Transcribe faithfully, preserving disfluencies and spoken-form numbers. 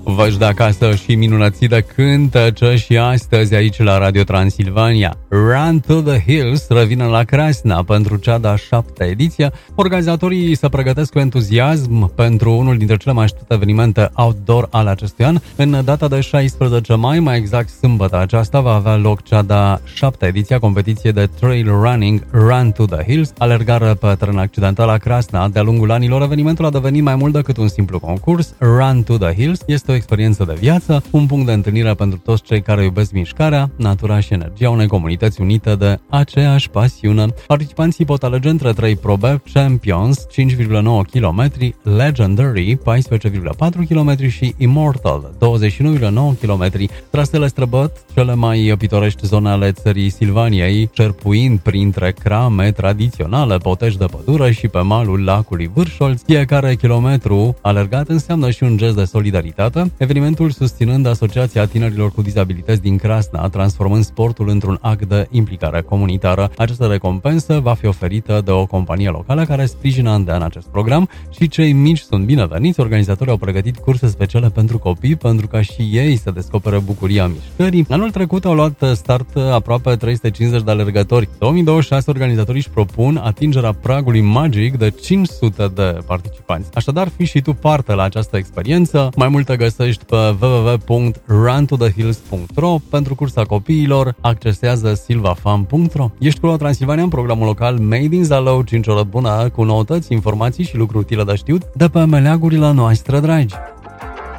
V-aș da acasă și minunății de cântece și astăzi aici la Radio Transilvania. Run to the Hills revine la Crasna pentru cea de-a șaptea ediție. Organizatorii se pregătesc cu entuziasm pentru unul dintre cele mai așteptate evenimente outdoor ale acestui an. În data de șaisprezece mai, mai exact sâmbătă aceasta, va avea loc cea de-a șaptea ediție a competiției de trail running Run to the Hills, alergare pe teren accidental la Crasna. De-a lungul anilor, evenimentul a devenit mai mult decât un simplu concurs. Run to the Hills este o experiență de viață, un punct de întâlnire pentru toți cei care iubesc mișcarea, natura și energia unei comunități unite de aceeași pasiune. Participanții pot alege între trei probe: Champions, cinci virgulă nouă kilometri, Legendary, paisprezece virgulă patru kilometri și Immortal, douăzeci și unu virgulă nouă kilometri. Trasele străbăt cele mai pitorești zone ale țării Silvaniei, cerpuind printre crame tradiționale, potești de pădure și pe malul lacului Vârșolț. Fiecare kilometru alergat înseamnă și un gest de solidaritate, evenimentul susținând Asociația Tinerilor cu Dizabilități din Crasna, transformând sportul într-un act de implicare comunitară. Această recompensă va fi oferită de o companie locală care sprijină an de an acest program și cei mici sunt bineveniți. Organizatorii au pregătit curse speciale pentru copii pentru ca și ei să descopere bucuria mișcării. Anul trecut au luat start aproape trei sute cincizeci de alergători. două mii douăzeci și șase organizatorii își propun atingerea pragului magic de cinci sute de participanți. Așadar, fii și tu parte la această experiență. Mai multe găsești pe w w w punct run to the hills punct r o. Pentru cursa copiilor, accesează silvafam punct r o. Ești cu Transilvania în programul local Made in Zalău, cinci ore bună, cu noutăți, informații și lucruri utile de știut de pe meleagurile noastre dragi.